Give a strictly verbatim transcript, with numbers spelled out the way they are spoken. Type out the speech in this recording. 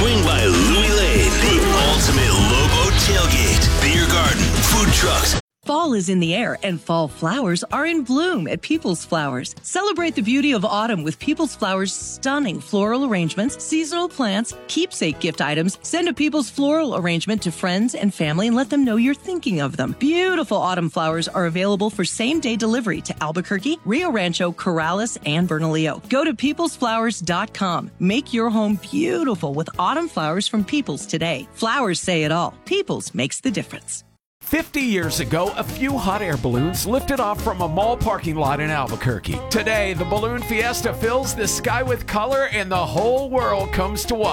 Swing by Louis Lane, the ultimate Lobo tailgate, beer garden, food trucks. Fall is in the air, and fall flowers are in bloom at People's Flowers. Celebrate the beauty of autumn with People's Flowers' stunning floral arrangements, seasonal plants, keepsake gift items. Send a People's floral arrangement to friends and family and let them know you're thinking of them. Beautiful autumn flowers are available for same-day delivery to Albuquerque, Rio Rancho, Corrales, and Bernalillo. Go to peoples flowers dot com. Make your home beautiful with autumn flowers from People's today. Flowers say it all. People's makes the difference. fifty years ago, a few hot air balloons lifted off from a mall parking lot in Albuquerque. Today, the Balloon Fiesta fills the sky with color and the whole world comes to watch.